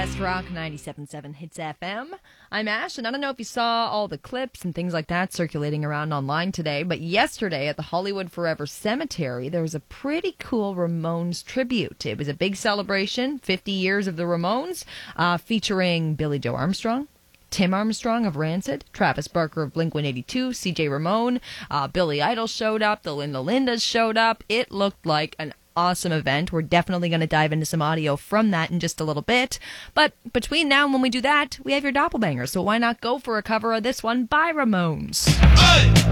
Best Rock 97.7 Hits FM. I'm Ash, and I don't know if you saw all the clips and things like that circulating around online today, but yesterday at the Hollywood Forever Cemetery, there was a pretty cool Ramones tribute. It was a big celebration, 50 years of the Ramones, featuring Billy Joe Armstrong, Tim Armstrong of Rancid, Travis Barker of Blink-182, CJ Ramone, Billy Idol showed up, the Linda Lindas showed up. It looked like an awesome event. We're definitely going to dive into some audio from that in just a little bit. But between now and when we do that, we have your doppelbanger. So why not go for a cover of this one by Ramones? Hey!